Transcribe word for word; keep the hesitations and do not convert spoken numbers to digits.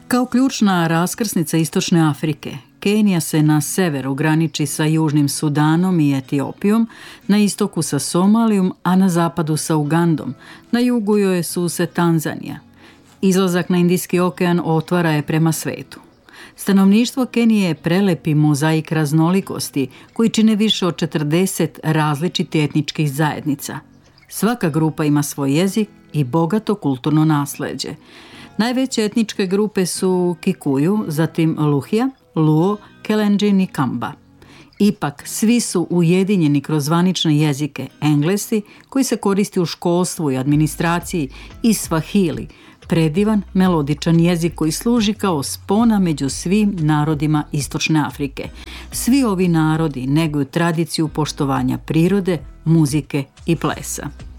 Kao ključna raskrsnica Istočne Afrike, Kenija se na severu graniči sa Južnim Sudanom i Etiopijom, na istoku sa Somalijom, a na zapadu sa Ugandom. Na jugu joj je sused Tanzanija. Izlazak na Indijski okean otvara je prema svetu. Stanovništvo Kenije je prelepi mozaik raznolikosti koji čine više od četrdeset različitih etničkih zajednica. Svaka grupa ima svoj jezik i bogato kulturno nasleđe. Najveće etničke grupe su Kikuju, zatim Luhja, Luo, Kelenđin i Kamba. Ipak, svi su ujedinjeni kroz zvanične jezike Englesi, koji se koristi u školstvu i administraciji, i Swahili, predivan, melodičan jezik koji služi kao spona među svim narodima Istočne Afrike. Svi ovi narodi neguju tradiciju poštovanja prirode, muzike i plesa.